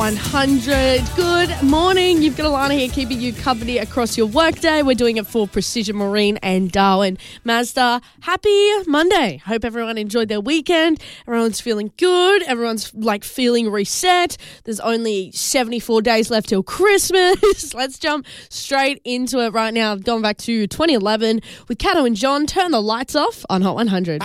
100. Good morning. You've got Alana here keeping you company across your workday. We're doing it for Precision Marine and Darwin Mazda. Happy Monday. Hope everyone enjoyed their weekend. Everyone's feeling good. Everyone's feeling reset. There's only 74 days left till Christmas. Let's jump straight into it right now. Going back to 2011 with Kato and John. Turn the lights off on Hot 100.